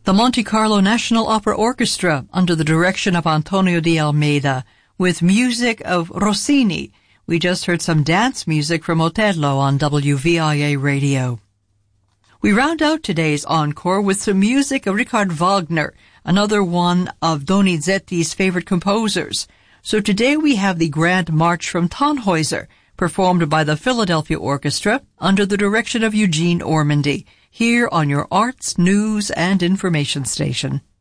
The Monte Carlo National Opera Orchestra under the direction of Antonio de Almeida with music of Rossini. We just heard some dance music from Otello on WVIA Radio. We round out today's encore with some music of Richard Wagner, another one of Donizetti's favorite composers. So today we have the Grand March from Tannhäuser, performed by the Philadelphia Orchestra under the direction of Eugene Ormandy, here on your Arts, News, and Information Station.